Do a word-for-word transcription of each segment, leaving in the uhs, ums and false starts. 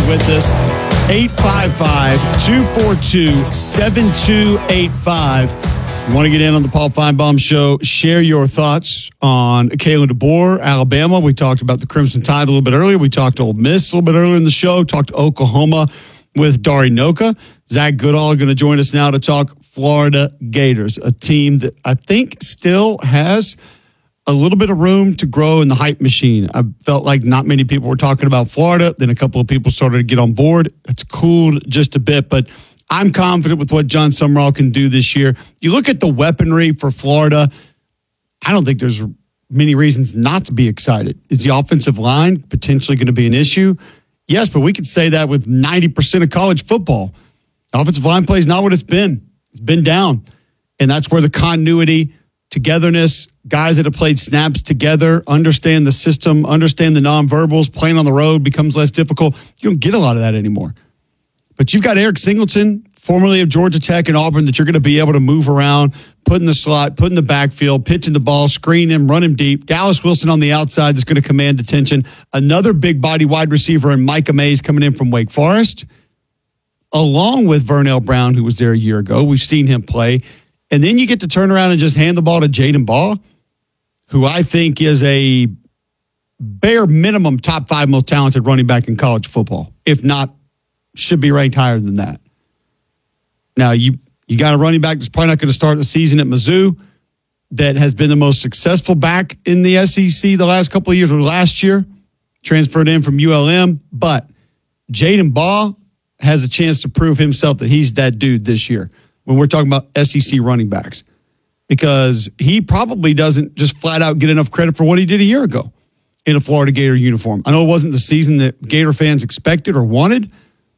with us. eight five five, two four two, seven two eight five. You want to get in on the Paul Feinbaum Show, share your thoughts on Kalen DeBoer, Alabama. We talked about the Crimson Tide a little bit earlier. We talked to Ole Miss a little bit earlier in the show, talked to Oklahoma with Dari Noka. Zach Goodall are going to join us now to talk Florida Gators, a team that I think still has a little bit of room to grow in the hype machine. I felt like not many people were talking about Florida. Then a couple of people started to get on board. It's cooled just a bit, but I'm confident with what John Sumrall can do this year. You look at the weaponry for Florida, I don't think there's many reasons not to be excited. Is the offensive line potentially going to be an issue? Yes, but we could say that with ninety percent of college football. The offensive line play is not what it's been. It's been down. And that's where the continuity, togetherness, guys that have played snaps together, understand the system, understand the nonverbals, playing on the road becomes less difficult. You don't get a lot of that anymore. But you've got Eric Singleton, formerly of Georgia Tech and Auburn, that you're going to be able to move around, put in the slot, put in the backfield, pitching the ball, screen him, run him deep. Dallas Wilson on the outside is going to command attention. Another big body wide receiver in Micah Mays coming in from Wake Forest, along with Vernell Brown, who was there a year ago. We've seen him play. And then you get to turn around and just hand the ball to Jaden Baugh, who I think is a bare minimum top five most talented running back in college football, if not should be ranked higher than that. Now, you you got a running back that's probably not going to start the season at Mizzou that has been the most successful back in the S E C the last couple of years, or last year, transferred in from U L M. But Jaden Baugh has a chance to prove himself that he's that dude this year when we're talking about S E C running backs, because he probably doesn't just flat out get enough credit for what he did a year ago in a Florida Gator uniform. I know it wasn't the season that Gator fans expected or wanted,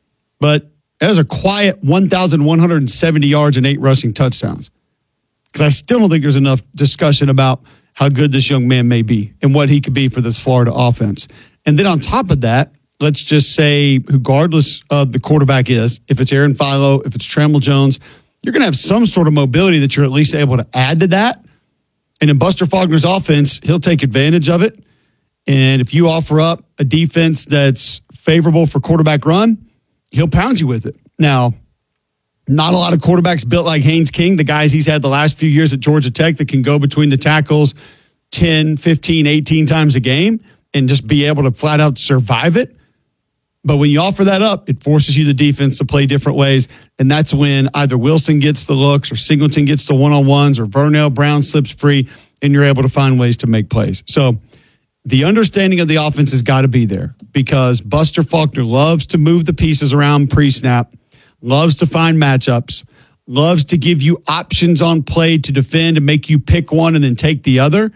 but that was a quiet one thousand one hundred seventy yards and eight rushing touchdowns. Because I still don't think there's enough discussion about how good this young man may be and what he could be for this Florida offense. And then on top of that, let's just say, regardless of the quarterback is, if it's Aaron Philo, if it's Trammell Jones, you're going to have some sort of mobility that you're at least able to add to that. And in Buster Faulkner's offense, he'll take advantage of it. And if you offer up a defense that's favorable for quarterback run, he'll pound you with it. Now, not a lot of quarterbacks built like Haynes King, the guys he's had the last few years at Georgia Tech that can go between the tackles ten, fifteen, eighteen times a game and just be able to flat out survive it. But when you offer that up, it forces you, the defense, to play different ways. And that's when either Wilson gets the looks or Singleton gets the one-on-ones or Vernell Brown slips free and you're able to find ways to make plays. So the understanding of the offense has got to be there, because Buster Faulkner loves to move the pieces around pre-snap, loves to find matchups, loves to give you options on play to defend and make you pick one and then take the other.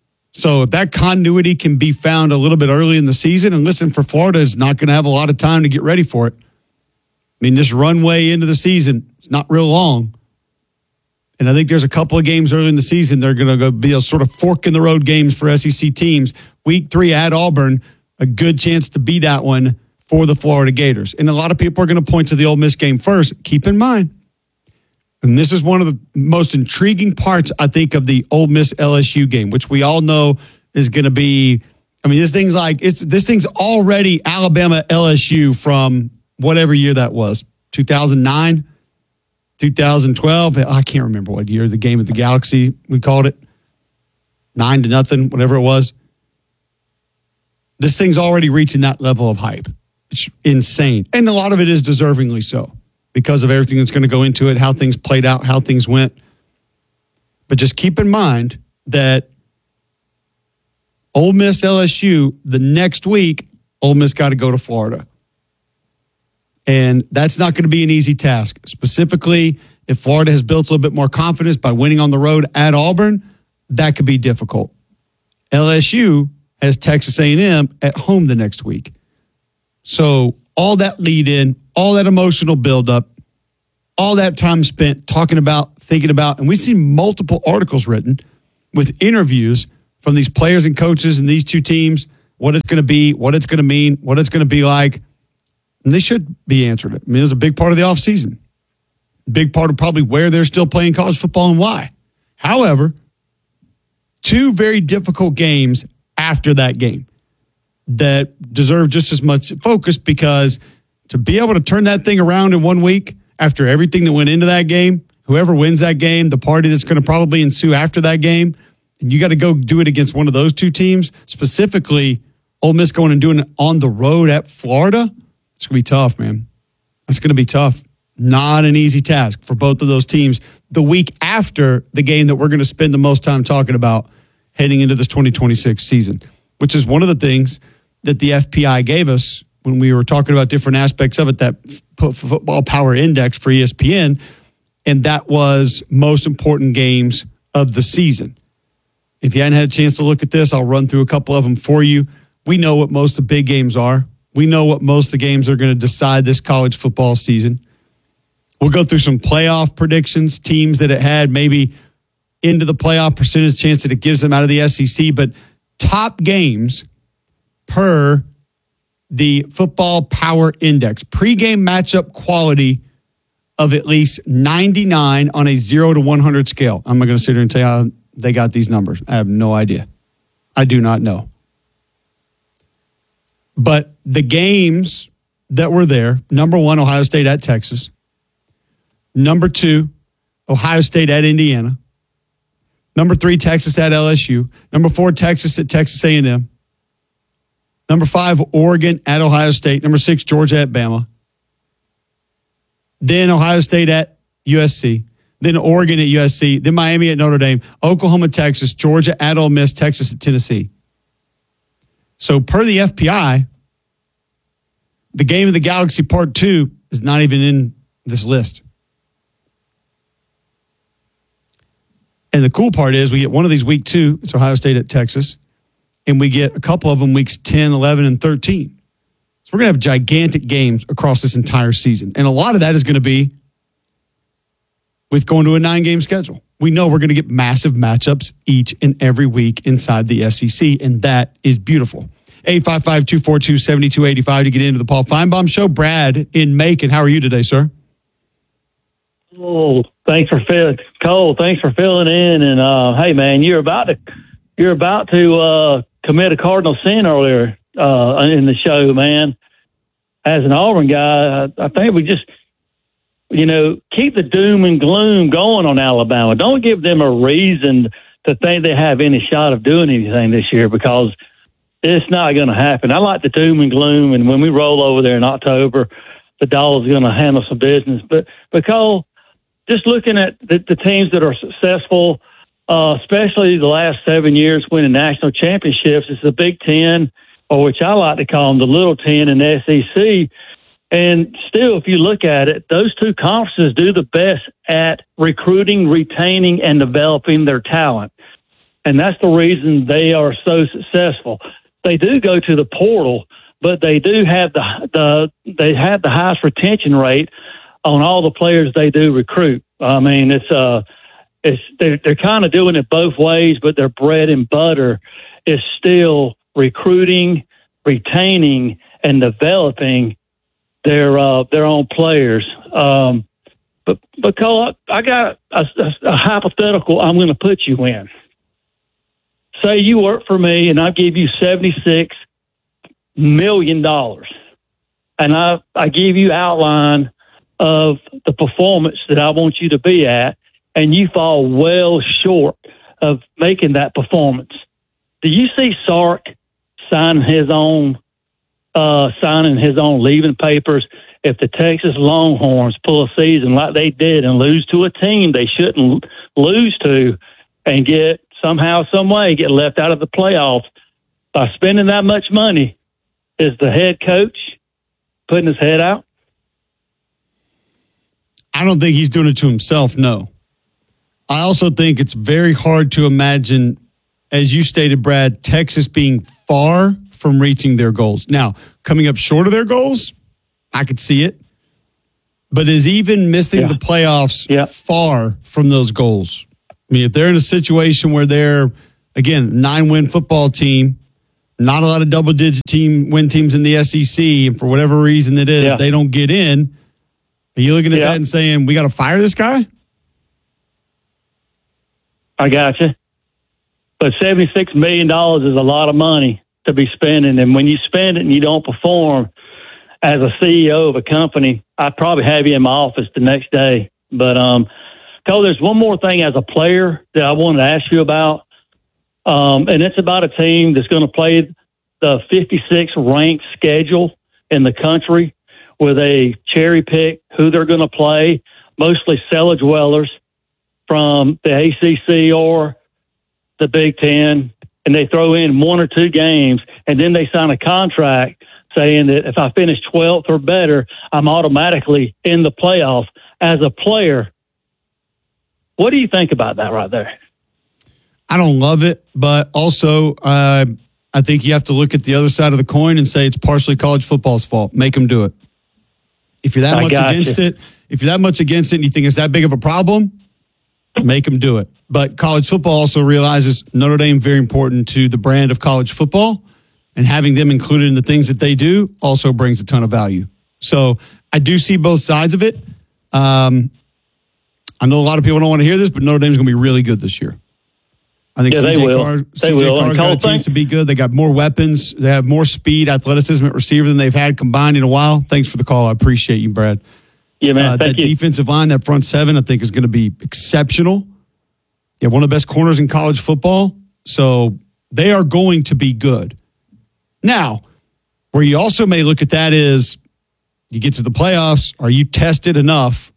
So if that continuity can be found a little bit early in the season, and listen, for Florida, is not going to have a lot of time to get ready for it. I mean, this runway into the season, it's not real long. And I think there's a couple of games early in the season that are going to go be a sort of fork in the road games for S E C teams. Week three at Auburn, a good chance to be that one for the Florida Gators. And a lot of people are going to point to the Ole Miss game first. Keep in mind, and this is one of the most intriguing parts, I think, of the Ole Miss L S U game, which we all know is going to be, I mean, this thing's like, it's this thing's already Alabama L S U from whatever year that was, two thousand nine, two thousand twelve. I can't remember what year, the game of the Galaxy, we called it. Nine to nothing, whatever it was. This thing's already reaching that level of hype. It's insane. And a lot of it is deservingly so, because of everything that's going to go into it, how things played out, how things went. But just keep in mind that Ole Miss L S U, the next week, Ole Miss got to go to Florida. And that's not going to be an easy task. Specifically, if Florida has built a little bit more confidence by winning on the road at Auburn, that could be difficult. L S U has Texas A and M at home the next week. So all that lead in, all that emotional buildup, all that time spent talking about, thinking about, and we've seen multiple articles written with interviews from these players and coaches and these two teams, what it's going to be, what it's going to mean, what it's going to be like. And they should be answered. I mean, it's a big part of the offseason. Big part of probably where they're still playing college football and why. However, two very difficult games after that game that deserve just as much focus, because to be able to turn that thing around in one week after everything that went into that game, whoever wins that game, the party that's going to probably ensue after that game, and you got to go do it against one of those two teams, specifically Ole Miss going and doing it on the road at Florida, it's going to be tough, man. It's going to be tough. Not an easy task for both of those teams the week after the game that we're going to spend the most time talking about heading into this twenty twenty-six season, which is one of the things that the F P I gave us when we were talking about different aspects of it, that f- football power index for E S P N, and that was most important games of the season. If you hadn't had a chance to look at this, I'll run through a couple of them for you. We know what most of the big games are. We know what most of the games are going to decide this college football season. We'll go through some playoff predictions, teams that it had maybe into the playoff percentage chance that it gives them out of the S E C, but top games per the football power index, pregame matchup quality of at least ninety-nine on a zero to one hundred scale. I'm not going to sit here and tell you how they got these numbers. I have no idea. I do not know. But the games that were there, number one, Ohio State at Texas. Number two, Ohio State at Indiana. Number three, Texas at L S U. Number four, Texas at Texas A and M. Number five, Oregon at Ohio State. Number six, Georgia at Bama. Then Ohio State at U S C. Then Oregon at U S C. Then Miami at Notre Dame. Oklahoma, Texas. Georgia at Ole Miss. Texas at Tennessee. So per the F P I, the game of the Galaxy Part two is not even in this list. And the cool part is we get one of these week two, it's Ohio State at Texas, and we get a couple of them weeks ten, eleven, and thirteen. So we're going to have gigantic games across this entire season. And a lot of that is going to be with going to a nine-game schedule. We know we're going to get massive matchups each and every week inside the S E C, and that is beautiful. eight five five, two four two, seven two eight five to get into the Paul Feinbaum Show. Brad in Macon, how are you today, sir? Oh, thanks for filling, Cole. Thanks for filling in. And uh, hey, man, you're about to you're about to uh, commit a cardinal sin earlier uh, in the show, man. As an Auburn guy, I, I think we just, you know, keep the doom and gloom going on Alabama. Don't give them a reason to think they have any shot of doing anything this year, because it's not going to happen. I like the doom and gloom, and when we roll over there in October, the Dogs are going to handle some business. But, but Cole, just looking at the, the teams that are successful, uh, especially the last seven years winning national championships, it's the Big Ten, or which I like to call them the Little Ten in the S E C. And still, if you look at it, those two conferences do the best at recruiting, retaining, and developing their talent. And that's the reason they are so successful. They do go to the portal, but they do have the, the they have the highest retention rate on all the players they do recruit. I mean, it's uh, it's they're, they're kind of doing it both ways, but their bread and butter is still recruiting, retaining, and developing their uh, their own players. Um, but but Cole, I got a, a, a hypothetical I'm going to put you in. Say you work for me, and I give you seventy-six million dollars, and I I give you outline of the performance that I want you to be at, and you fall well short of making that performance. Do you see Sark signing his own, uh, signing his own leaving papers if the Texas Longhorns pull a season like they did and lose to a team they shouldn't lose to, and get somehow, some way, get left out of the playoffs by spending that much money? Is the head coach putting his head out? I don't think he's doing it to himself, no. I also think it's very hard to imagine, as you stated, Brad, Texas being far from reaching their goals. Now, coming up short of their goals, I could see it. But is even missing yeah. the playoffs yeah. far from those goals? I mean, if they're in a situation where they're, again, nine-win football team, not a lot of double-digit team win teams in the S E C, and for whatever reason it is, yeah. they don't get in, are you looking at yeah. that and saying, we got to fire this guy? I got you. But seventy-six million dollars is a lot of money to be spending. And when you spend it and you don't perform, as a C E O of a company, I'd probably have you in my office the next day. But, um, Cole, there's one more thing as a player that I wanted to ask you about. Um, and it's about a team that's going to play the fifty-sixth ranked schedule in the country, where they cherry pick who they're going to play, mostly cellar dwellers from the A C C or the Big Ten, and they throw in one or two games, and then they sign a contract saying that if I finish twelfth or better, I'm automatically in the playoff. As a player, what do you think about that right there? I don't love it, but also uh, I think you have to look at the other side of the coin and say it's partially college football's fault. Make them do it. If you're that I much against you. it, if you're that much against it and you think it's that big of a problem, make them do it. But college football also realizes Notre Dame very important to the brand of college football, and having them included in the things that they do also brings a ton of value. So I do see both sides of it. Um, I know a lot of people don't want to hear this, but Notre Dame's going to be really good this year. I think yeah, C J they will. Carr, They C J will. Carr's got a chance to be good. They got more weapons. They have more speed, athleticism at receiver than they've had combined in a while. Thanks for the call. I appreciate you, Brad. Yeah, man. Uh, Thank that you. defensive line, that front seven, I think is going to be exceptional. Yeah, one of the best corners in college football. So they are going to be good. Now, where you also may look at that is you get to the playoffs. Are you tested enough?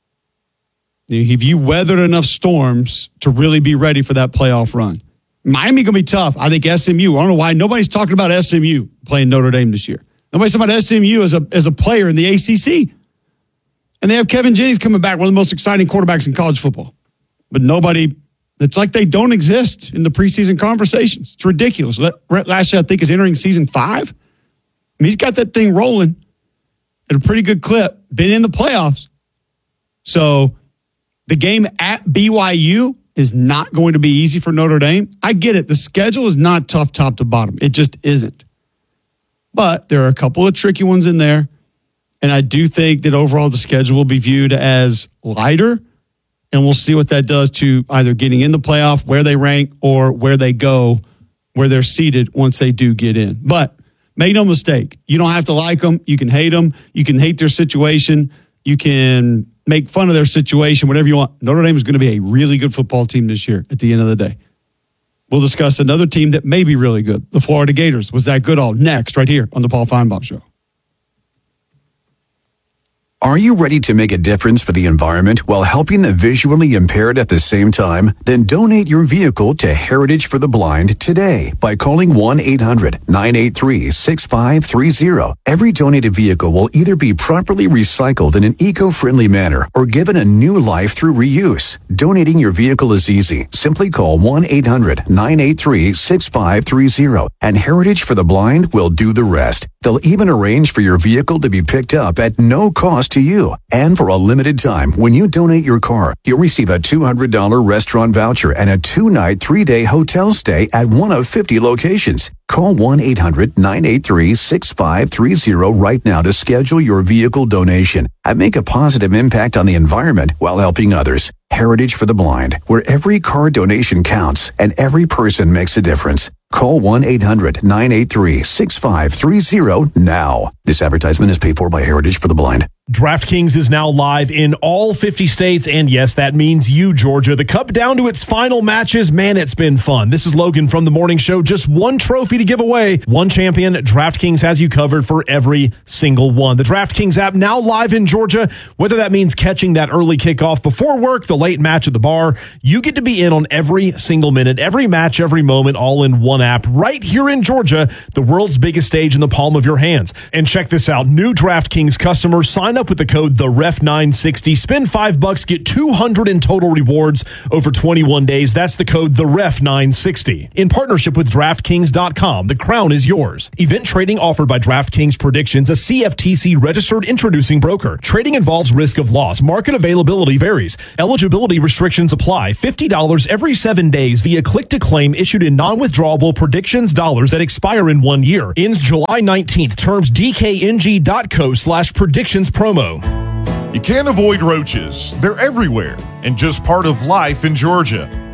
Have you weathered enough storms to really be ready for that playoff run? Miami going to be tough. I think S M U. I don't know why nobody's talking about S M U playing Notre Dame this year. Nobody's talking about S M U as a as a player in the A C C. And they have Kevin Jennings coming back, one of the most exciting quarterbacks in college football. But nobody, it's like they don't exist in the preseason conversations. It's ridiculous. Last year, I think, is entering season five. I mean, he's got that thing rolling at a pretty good clip. Been in the playoffs. So the game at B Y U is not going to be easy for Notre Dame. I get it. The schedule is not tough top to bottom. It just isn't. But there are a couple of tricky ones in there. And I do think that overall the schedule will be viewed as lighter. And we'll see what that does to either getting in the playoff, where they rank, or where they go, where they're seated once they do get in. But make no mistake, you don't have to like them. You can hate them. You can hate their situation. You can make fun of their situation, whatever you want. Notre Dame is going to be a really good football team this year at the end of the day. We'll discuss another team that may be really good. The Florida Gators. Was that good all? Next, right here on the Paul Feinbaum Show. Are you ready to make a difference for the environment while helping the visually impaired at the same time? Then donate your vehicle to Heritage for the Blind today by calling one eight hundred nine eight three six five three zero. Every donated vehicle will either be properly recycled in an eco-friendly manner or given a new life through reuse. Donating your vehicle is easy. Simply call one eight hundred nine eight three six five three zero and Heritage for the Blind will do the rest. They'll even arrange for your vehicle to be picked up at no cost to you. And for a limited time, when you donate your car, you'll receive a two hundred dollars restaurant voucher and a two-night, three-day hotel stay at one of fifty locations. Call one eight hundred nine eight three six five three zero right now to schedule your vehicle donation and make a positive impact on the environment while helping others. Heritage for the Blind, where every car donation counts and every person makes a difference. Call one eight hundred nine eight three six five three zero now. This advertisement is paid for by Heritage for the Blind. DraftKings is now live in all fifty states, and yes, that means you, Georgia. The Cup down to its final matches. Man, it's been fun. This is Logan from The Morning Show. Just one trophy to give away. One champion. DraftKings has you covered for every single one. The DraftKings app now live in Georgia. Whether that means catching that early kickoff before work, the late match at the bar, you get to be in on every single minute, every match, every moment, all in one app right here in Georgia, the world's biggest stage in the palm of your hands. And check this out. New DraftKings customers sign up with the code the ref nine sixty. Spend five bucks, get two hundred in total rewards over twenty-one days. That's the code the ref nine sixty. In partnership with DraftKings dot com, the crown is yours. Event trading offered by DraftKings Predictions, a C F T C registered introducing broker. Trading involves risk of loss. Market availability varies. Eligibility restrictions apply. fifty dollars every seven days via click to claim issued in non-withdrawable predictions dollars that expire in one year. Ends July nineteenth. Terms D K N G dot co slash predictions promo. You can't avoid roaches. They're everywhere and just part of life in Georgia.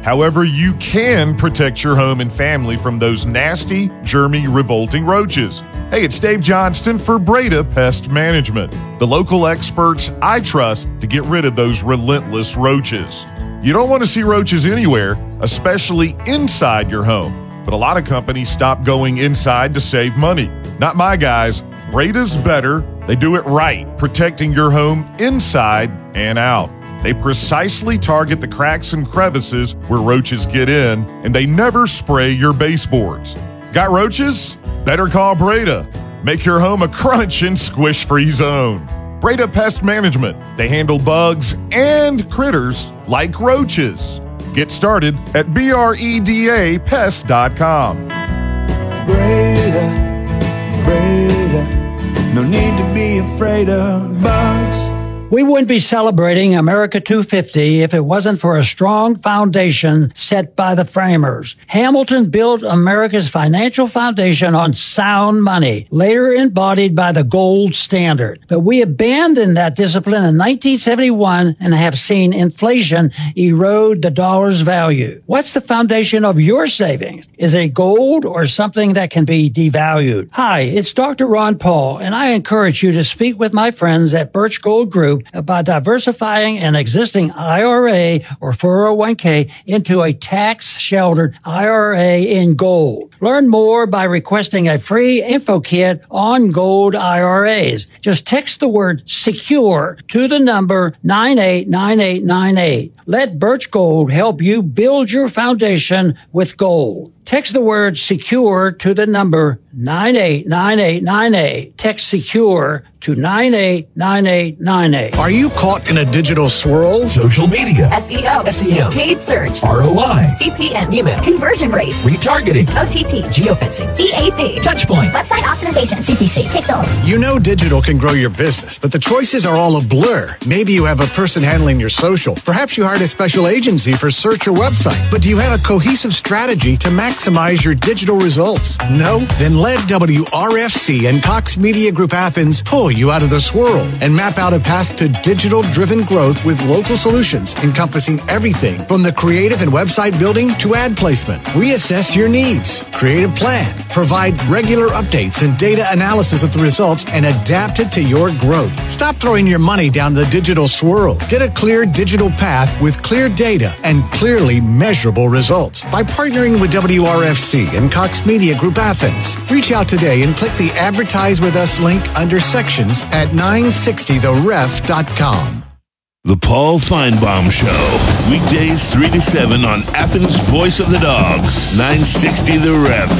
However, you can protect your home and family from those nasty, germy, revolting roaches. Hey, it's Dave Johnston for Breda Pest Management, the local experts I trust to get rid of those relentless roaches. You don't want to see roaches anywhere, especially inside your home. But a lot of companies stop going inside to save money. Not my guys. Breda's better. They do it right, protecting your home inside and out. They precisely target the cracks and crevices where roaches get in, and they never spray your baseboards. Got roaches? Better call Breda. Make your home a crunch and squish-free zone. Breda Pest Management. They handle bugs and critters like roaches. Get started at breda pest dot com. Breda, Breda, no need to be afraid of bugs. We wouldn't be celebrating America two fifty if it wasn't for a strong foundation set by the framers. Hamilton built America's financial foundation on sound money, later embodied by the gold standard. But we abandoned that discipline in nineteen seventy-one and have seen inflation erode the dollar's value. What's the foundation of your savings? Is it gold or something that can be devalued? Hi, it's Doctor Ron Paul, and I encourage you to speak with my friends at Birch Gold Group about diversifying an existing I R A or four oh one k into a tax-sheltered I R A in gold. Learn more by requesting a free info kit on gold I R As. Just text the word SECURE to the number nine eight nine eight nine eight. Let Birch Gold help you build your foundation with gold. Text the word SECURE to the number nine eight nine eight nine eight. Text SECURE to nine eight nine eight nine eight. Are you caught in a digital swirl? Social media, S E O, S E M, paid search, R O I, C P M, email, conversion rates, retargeting, O T T, geofencing, C A C, touchpoint, website optimization, C P C, pixel. You know digital can grow your business, but the choices are all a blur. Maybe you have a person handling your social. Perhaps you hired a special agency for search or website. But do you have a cohesive strategy to maximize your digital results? No? Then let W R F C and Cox Media Group Athens pull you out of the swirl and map out a path to digital-driven growth with local solutions encompassing everything from the creative and website building to ad placement. We assess your needs, create a plan, provide regular updates and data analysis of the results, and adapt it to your growth. Stop throwing your money down the digital swirl. Get a clear digital path with clear data and clearly measurable results by partnering with W R F C and Cox Media Group Athens. Reach out today and click the Advertise with Us link under sections at nine sixty the ref dot com. The Paul Feinbaum Show, weekdays three to seven on Athens' Voice of the Dogs, nine sixty The Ref.